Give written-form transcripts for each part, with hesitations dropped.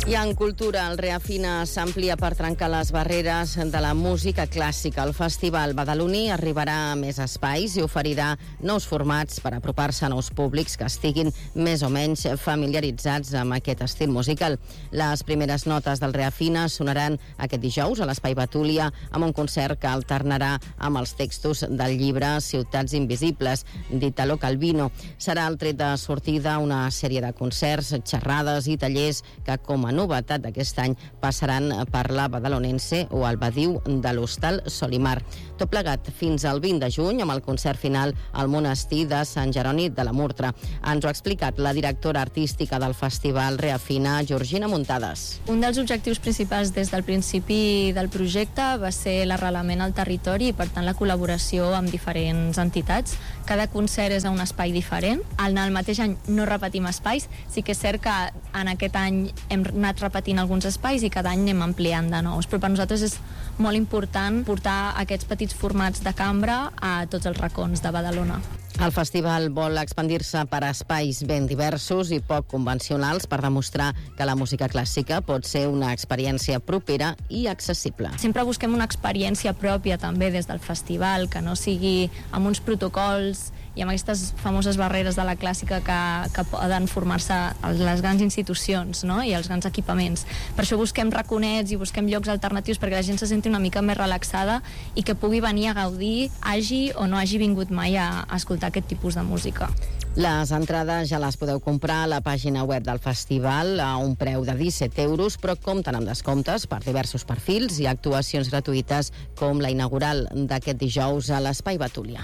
I en cultura, el Reafina s'amplia per trencar les barreres de la música clàssica. El Festival Badaloní arribarà a més espais i oferirà nous formats per apropar-se a nous públics que estiguin més o menys familiaritzats amb aquest estil musical. Les primeres notes del Reafina sonaran aquest dijous a l'Espai Betúlia amb un concert que alternarà amb els textos del llibre Ciutats Invisibles, d'Italo Calvino. Serà el tret de sortida una sèrie de concerts, xerrades i tallers que, com a novetat d'aquest any, passaran per la Badalonense o el Badiu de l'Hostal Solimar. Tot plegat fins al 20 de juny amb el concert final al monestir de Sant Jeroni de la Murtra. Ens ho ha explicat la directora artística del Festival Reafina, Georgina Muntades. Un dels objectius principals des del principi del projecte va ser l'arrelament al territori i, per tant, la col·laboració amb diferents entitats. Cada concert és a un espai diferent. En el mateix any no repetim espais. Sí que és cert que en aquest any hem anat repetint alguns espais i cada any anem ampliant de nous, però per nosaltres és molt important portar aquests petits formats de cambra a tots els racons de Badalona. El festival vol expandir-se per espais ben diversos i poc convencionals per demostrar que la música clàssica pot ser una experiència propera i accessible. Sempre busquem una experiència pròpia també des del festival, que no sigui amb uns protocols i amb aquestes famoses barreres de la clàssica que poden formar-se a les grans institucions, no? I els grans equipaments. Per això busquem raconets i busquem llocs alternatius perquè la gent se senti una mica més relaxada i que pugui venir a gaudir, hagi o no hagi vingut mai a escoltar aquest tipus de música. Les entrades ja les podeu comprar a la pàgina web del festival a un preu de 17 euros, però compten amb descomptes per diversos perfils i actuacions gratuïtes com la inaugural d'aquest dijous a l'Espai Betúlia.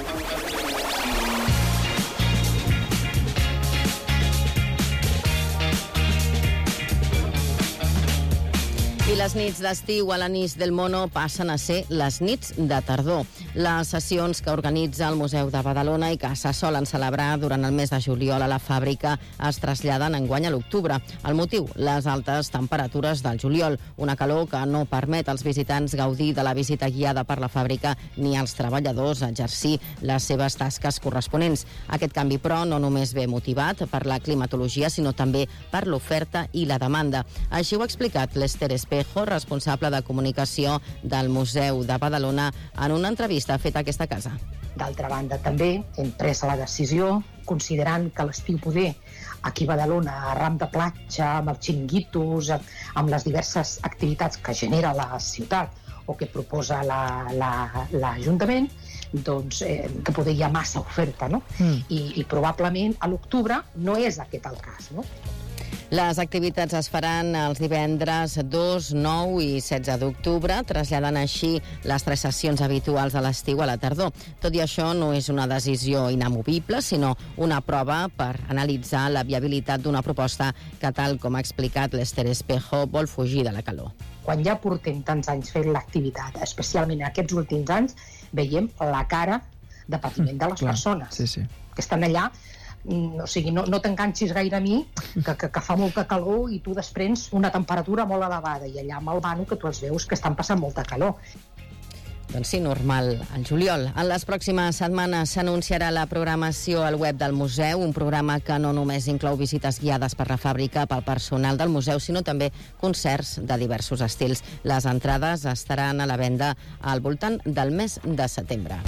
I les nits d'estiu a l'Anís del Mono passen a ser les nits de tardor. Les sessions que organitza el Museu de Badalona i que se solen celebrar durant el mes de juliol a la fàbrica es traslladen enguany a l'octubre. El motiu, les altes temperatures del juliol, una calor que no permet als visitants gaudir de la visita guiada per la fàbrica ni als treballadors exercir les seves tasques corresponents. Aquest canvi, però, no només ve motivat per la climatologia, sinó també per l'oferta i la demanda. Així ho ha explicat l'Ester Espejo, responsable de comunicació del Museu de Badalona, en una entrevista feta a aquesta casa. D'altra banda, també hem pres la decisió, considerant que l'estiu poder aquí a Badalona, a ram de platja, amb els xiringuitos, amb les diverses activitats que genera la ciutat o que proposa l'Ajuntament, doncs que poder hi ha massa oferta, no? I probablement a l'octubre no és aquest el cas, no? Les activitats es faran els divendres 2, 9 i 16 d'octubre, traslladant així les 3 sessions habituals de l'estiu a la tardor. Tot i això, no és una decisió inamovible, sinó una prova per analitzar la viabilitat d'una proposta que, tal com ha explicat l'Ester Espejo, vol fugir de la calor. Quan ja portem tants anys fent l'activitat, especialment en aquests últims anys, veiem la cara de patiment de les persones que estan allà. O sigui, no t'enganxis gaire a mi, que fa molta calor i tu desprens una temperatura molt elevada i allà amb el vano que tu els veus que estan passant molta calor. Doncs sí, normal, al juliol. En les pròximes setmanes s'anunciarà la programació al web del museu, un programa que no només inclou visites guiades per la fàbrica pel personal del museu, sinó també concerts de diversos estils. Les entrades estaran a la venda al voltant del mes de setembre.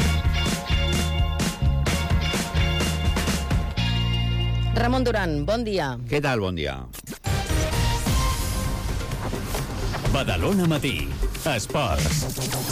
Ramon Duran, bon dia. Què tal? Bon dia. Badalona Matí, esports.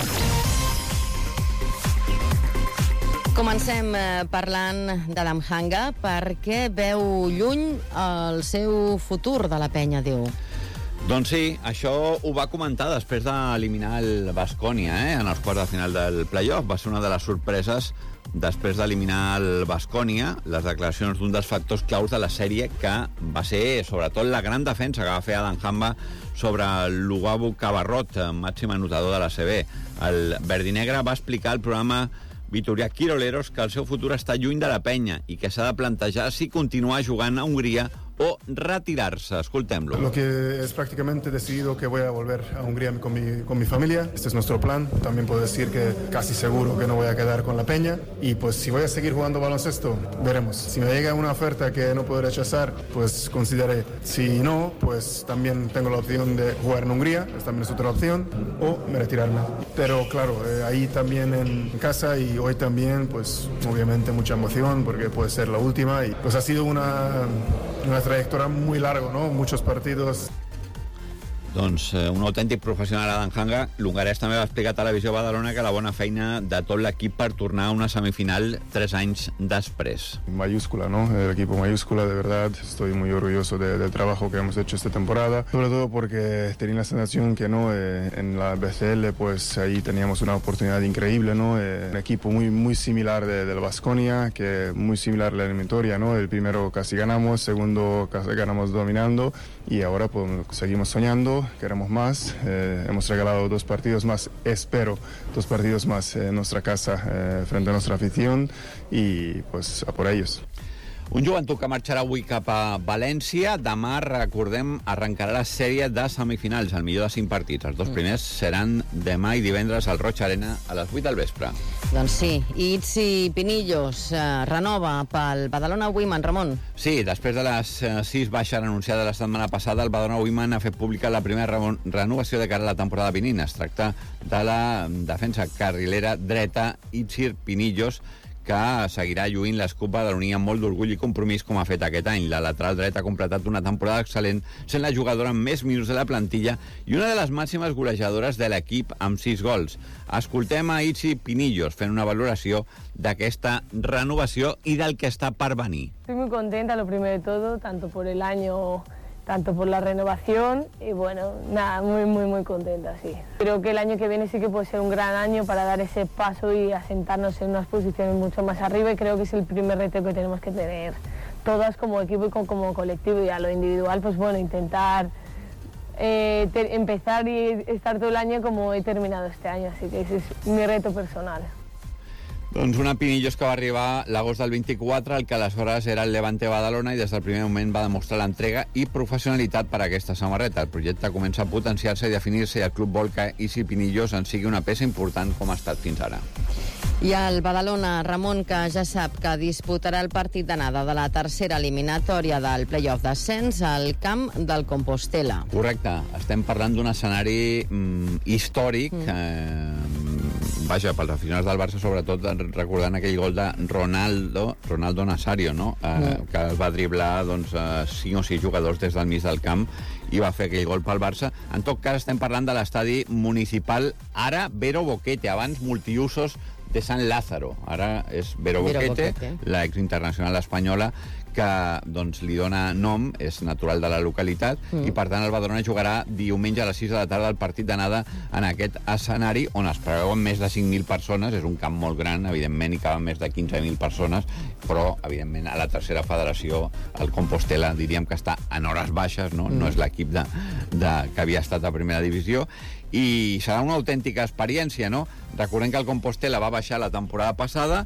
Comencem parlant d'Adam Hanga perquè veu lluny el seu futur de la penya, diu. Doncs sí, això ho va comentar després d'eliminar el Baskonia, en els quarts de final del play-off. Va ser una de les sorpreses després d'eliminar el Baskonia, les declaracions d'un dels factors claus de la sèrie, que va ser sobretot la gran defensa que va fer Adam Hanga sobre el Lugavu Cabarrot, màxim anotador de la CB. El verdinegre va explicar al programa Vitorià Quiroleros que el seu futur està lluny de la penya i que s'ha de plantejar si continuar jugant a Hongria o retirar-se. Escoltem-lo. Lo que es prácticamente decidido que voy a volver a Hungría con mi familia. Este es nuestro plan. También puedo decir que casi seguro que no voy a quedar con la Peña. Y pues si voy a seguir jugando baloncesto, veremos. Si me llega una oferta que no puedo rechazar, pues consideraré. Si no, pues también tengo la opción de jugar en Hungría, esta también es otra opción, o retirarme. Pero claro, ahí también en casa y hoy también, pues obviamente mucha emoción porque puede ser la última. Y pues ha sido una trayectoria muy larga, ¿no? Muchos partidos. Doncs un autèntic professional, Adam Hanga. L'hongarès també va explicar a Televisió Badalona que la bona feina de tot l'equip per tornar a una semifinal 3 anys després. Mayúscula, ¿no? El equipo mayúscula, de verdad. Estoy muy orgulloso del trabajo que hemos hecho esta temporada. Sobre todo porque tenía la sensación que no en la BCL, pues ahí teníamos una oportunidad increíble, ¿no? Un equipo muy similar del Baskonia, que muy similar a la eliminatoria, ¿no? El primero casi ganamos, segundo casi ganamos dominando y ahora pues seguimos soñando. Queremos más, hemos regalado 2 partidos más, espero 2 partidos más en nuestra casa frente a nuestra afición y pues a por ellos. Un joventut que marxarà avui cap a València. Demà, recordem, arrencarà la sèrie de semifinals, el millor de 5 partits. Els 2 primers seran demà i divendres al Roig Arena a les 8 del vespre. Doncs sí, Itzi Pinillos renova pel Badalona Women, Ramon. Sí, després de les 6 baixes anunciades la setmana passada, el Badalona Women ha fet pública la primera renovació de cara a la temporada vinent. Es tracta de la defensa carrilera dreta Itzi Pinillos, que seguirà lluint l'escup badaloní amb molt d'orgull i compromís com ha fet aquest any. La lateral dreta ha completat una temporada excel·lent, sent la jugadora amb més minuts de la plantilla i una de les màximes golejadores de l'equip amb 6 gols. Escoltem a Itzi Pinillos fent una valoració d'aquesta renovació i del que està per venir. Estoy muy contenta, lo primero de todo, tanto por el año, tanto por la renovación y bueno, nada, muy contenta, sí. Creo que el año que viene sí que puede ser un gran año para dar ese paso y asentarnos en unas posiciones mucho más arriba y creo que es el primer reto que tenemos que tener todas como equipo y como colectivo, y a lo individual pues bueno, intentar empezar y estar todo el año como he terminado este año, así que ese es mi reto personal. Doncs una Pinillos que va arribar l'agost del 24, el que aleshores era el Levante Badalona, i des del primer moment va demostrar l'entrega i professionalitat per a aquesta samarreta. El projecte comença a potenciar-se i definir-se i el club vol que Itzi Pinillos en sigui una peça important com ha estat fins ara. I el Badalona, Ramon, que ja sap que disputarà el partit d'anada de la tercera eliminatòria del play-off d'ascens al camp del Compostela. Correcte, estem parlant d'un escenari històric, vaja, pels aficionats del Barça, sobretot recordant aquell gol de Ronaldo Nazario, no? Que es va driblar 5 o 6 jugadors des del mig del camp i va fer aquell gol pel Barça. En tot cas, estem parlant de l'estadi municipal, ara Vero Boquete, abans multiusos de Sant Lázaro. Ara és Vero Boquete, l'ex internacional espanyola, que doncs, li dona nom, és natural de la localitat, i per tant el Badalona jugarà diumenge a les 6 de la tarda el partit d'anada en aquest escenari, on es preveuen més de 5.000 persones. És un camp molt gran, evidentment, hi caben més de 15.000 persones, però, evidentment, a la tercera federació, el Compostela, diríem que està en hores baixes, no és l'equip que havia estat a primera divisió, i serà una autèntica experiència, no? Recordem que el Compostela va baixar la temporada passada,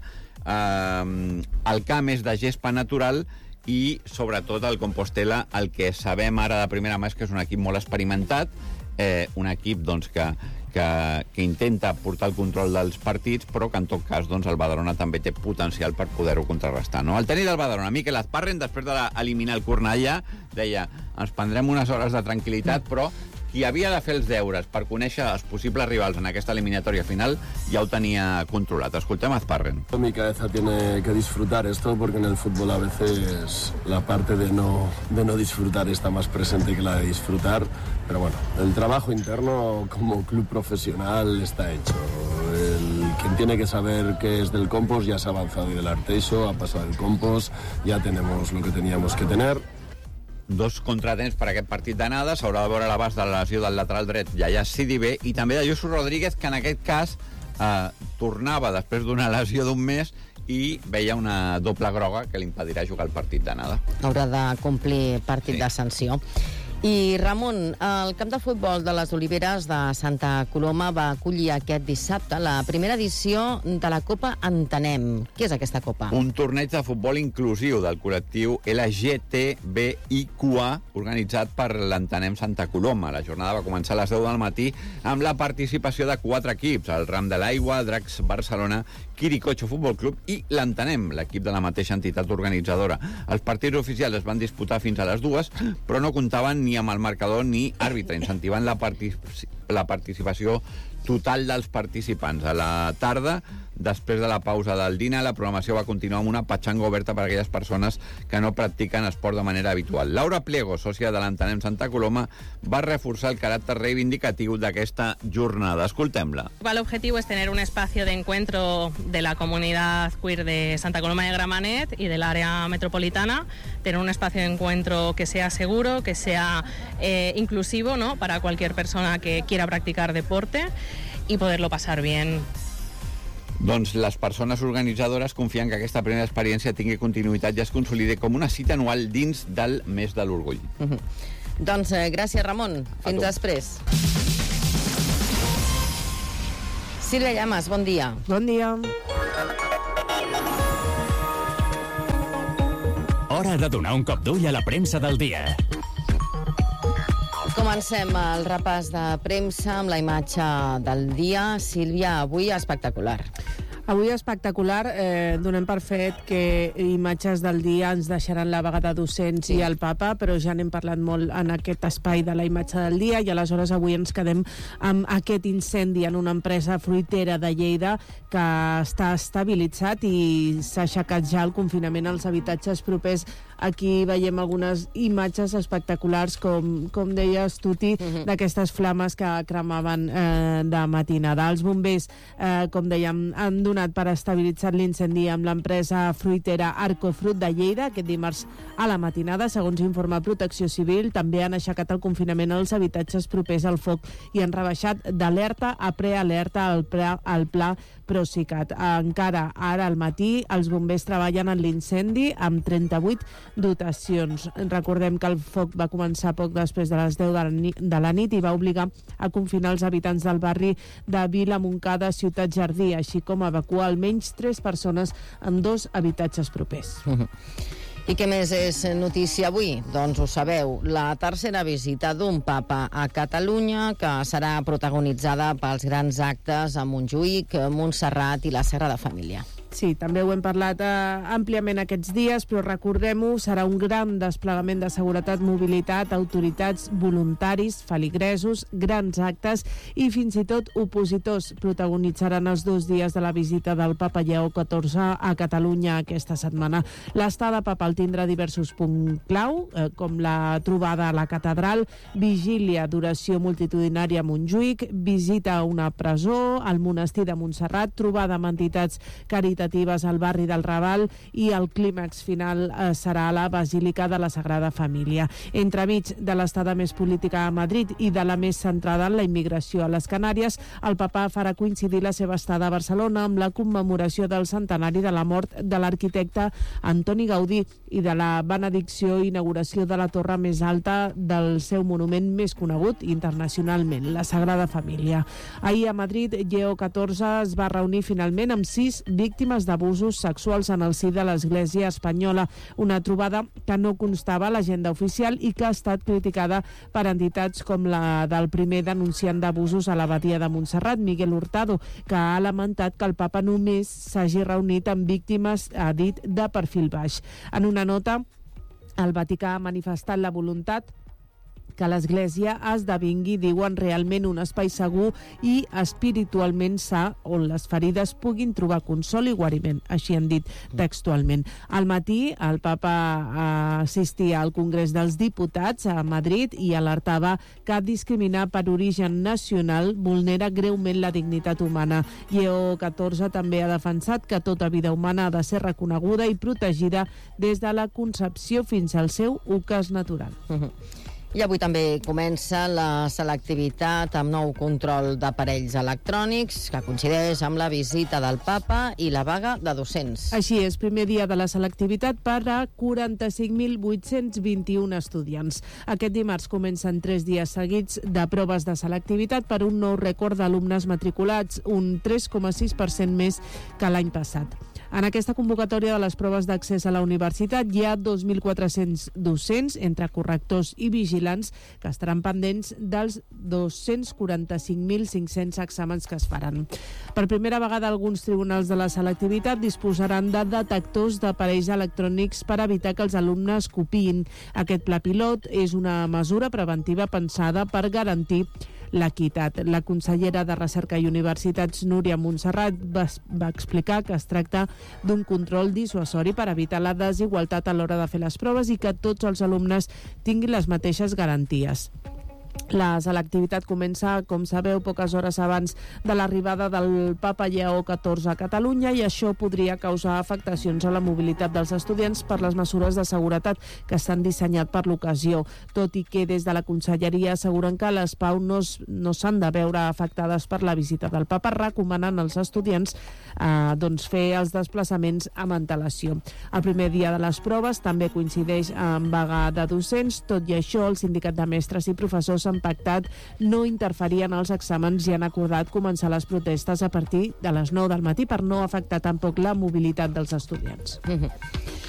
el camp és de gespa natural i, sobretot, el Compostela, el que sabem ara de primera mà és que és un equip molt experimentat, un equip doncs, que intenta portar el control dels partits, però que en tot cas el Badalona també té potencial per poder-ho contrarrestar. No? El tècnic del Badalona, Miquel Azparren, després d'eliminar el Cornellà, deia: ens prendrem unes hores de tranquil·litat, però qui havia de fer els deures per conèixer els possibles rivals en aquesta eliminatòria final ja ho tenia controlat. Escoltem Azparren. Mi cabeza tiene que disfrutar esto, porque en el fútbol a veces la parte de no disfrutar está más presente que la de disfrutar, pero bueno, el trabajo interno como club profesional está hecho. Quien tiene que saber qué es del Compost ya se ha avanzado, y del Arteixo ha pasado el Compost, ya tenemos lo que teníamos que tener. 2 contratemps per aquest partit d'anada. S'haurà de veure l'abast de la lesió del lateral dret Yaya Sidibé, i també de Josu Rodríguez, que en aquest cas tornava després d'una lesió d'un mes i veia una doble groga que li impedirà jugar el partit d'anada. Haurà de complir partit de sanció. I, Ramon, el camp de futbol de les Oliveres de Santa Coloma va acollir aquest dissabte la primera edició de la Copa Entenem. Què és aquesta Copa? Un torneig de futbol inclusiu del col·lectiu LGTBIQA organitzat per l'Entenem Santa Coloma. La jornada va començar a les 10 del matí amb la participació de 4 equips, el Ram de l'Aigua, Dracs Barcelona, Quiricocho Futbol Club i l'Entenem, l'equip de la mateixa entitat organitzadora. Els partits oficials es van disputar fins a les 2, però no comptaven ni amb el marcador ni àrbitre, incentivant la participació total dels participants. A la tarda, després de la pausa del dinar, la programació va continuar amb una patxanga oberta per a aquelles persones que no practiquen esport de manera habitual. Laura Pliego, sòcia de l'Entenem Santa Coloma, va reforçar el caràcter reivindicatiu d'aquesta jornada. Escoltem-la. El objetivo es tener un espacio de encuentro de la comunidad queer de Santa Coloma de Gramenet y del área metropolitana, tener un espacio de encuentro que sea seguro, que sea inclusivo, ¿no?, para cualquier persona que quiera practicar deporte y poderlo pasar bien. Doncs les persones organitzadores confien que aquesta primera experiència tingui continuïtat i es consolide com una cita anual dins del mes de l'orgull. Doncs gràcies, Ramon. Fins després. Sílvia Llamas, bon dia. Bon dia. Hora de donar un cop d'ull a la premsa del dia. Comencem el repàs de premsa amb la imatge del dia. Sílvia, avui espectacular. Avui espectacular, donem per fet que imatges del dia ens deixaran la vaga de docents i el papa, però ja n'hem parlat molt en aquest espai de la imatge del dia i aleshores avui ens quedem amb aquest incendi en una empresa fruitera de Lleida que està estabilitzat i s'ha aixecat ja el confinament als habitatges propers. Aquí veiem algunes imatges espectaculars, com deies, Tuti, d'aquestes flames que cremaven de matinada. Els bombers, com dèiem, han donat per estabilitzar l'incendi amb l'empresa fruitera Arcofrut de Lleida aquest dimarts a la matinada. Segons informa Protecció Civil, també han aixecat el confinament als habitatges propers al foc i han rebaixat d'alerta a prealerta al pla Procicat. Encara ara al matí els bombers treballen en l'incendi amb 38 dotacions. Recordem que el foc va començar poc després de les 10 de la nit i va obligar a confinar els habitants del barri de Vila Montcada, Ciutat Jardí, així com evacuar almenys 3 persones en 2 habitatges propers. I què més és notícia avui? Doncs ho sabeu, la tercera visita d'un papa a Catalunya que serà protagonitzada pels grans actes a Montjuïc, Montserrat i la Sagrada Família. Sí, també ho hem parlat àmpliament aquests dies, però recordem-ho, serà un gran desplegament de seguretat, mobilitat, autoritats, voluntaris, feligresos, grans actes i fins i tot opositors protagonitzaran els 2 dies de la visita del papa Lleó XIV a Catalunya aquesta setmana. L'estada papal tindrà diversos punts clau, com la trobada a la catedral, vigília d'oració multitudinària a Montjuïc, visita a una presó, al monestir de Montserrat, trobada amb entitats caritatives al barri del Raval i el clímax final serà a la Basílica de la Sagrada Família. Entremig de l'estada més política a Madrid i de la més centrada en la immigració a les Canàries, el papa farà coincidir la seva estada a Barcelona amb la commemoració del centenari de la mort de l'arquitecte Antoni Gaudí i de la benedicció i inauguració de la torre més alta del seu monument més conegut internacionalment, la Sagrada Família. Ahir a Madrid, Lleó XIV es va reunir finalment amb 6 víctimes d'abusos sexuals en el si de l'Església espanyola, una trobada que no constava a l'agenda oficial i que ha estat criticada per entitats com la del primer denunciant d'abusos a l'abadia de Montserrat, Miguel Hurtado, que ha lamentat que el papa només s'hagi reunit amb víctimes, ha dit, de perfil baix. En una nota, el Vaticà ha manifestat la voluntat que l'Església esdevingui, diuen, realment un espai segur i espiritualment sa on les ferides puguin trobar consol i guariment, així han dit textualment. Al matí, el papa assistia al Congrés dels Diputats a Madrid i alertava que discriminar per origen nacional vulnera greument la dignitat humana. Lleó XIV també ha defensat que tota vida humana ha de ser reconeguda i protegida des de la concepció fins al seu ocàs natural. I avui també comença la selectivitat amb nou control d'aparells electrònics que coincideix amb la visita del Papa i la vaga de docents. Així és, primer dia de la selectivitat per a 45.821 estudiants. Aquest dimarts comencen 3 dies seguits de proves de selectivitat per un nou rècord d'alumnes matriculats, un 3,6% més que l'any passat. En aquesta convocatòria de les proves d'accés a la universitat hi ha 2.400 docents, entre correctors i vigilants, que estaran pendents dels 245.500 exàmens que es faran. Per primera vegada, alguns tribunals de la selectivitat disposaran de detectors d'aparells electrònics per evitar que els alumnes copiïn. Aquest pla pilot és una mesura preventiva pensada per garantir l'equitat. La consellera de Recerca i Universitats, Núria Montserrat, va explicar que es tracta d'un control dissuasori per evitar la desigualtat a l'hora de fer les proves i que tots els alumnes tinguin les mateixes garanties. La selectivitat comença, com sabeu, poques hores abans de l'arribada del Papa Lleó XIV a Catalunya i això podria causar afectacions a la mobilitat dels estudiants per les mesures de seguretat que s'han dissenyat per l'ocasió, tot i que des de la Conselleria asseguren que les PAU no s'han de veure afectades per la visita del Papa, recomanant als estudiants fer els desplaçaments amb antelació. El primer dia de les proves també coincideix amb vaga de docents, tot i això el Sindicat de Mestres i Professors han pactat no interferir en els exàmens i han acordat començar les protestes a partir de les 9 del matí per no afectar tampoc la mobilitat dels estudiants.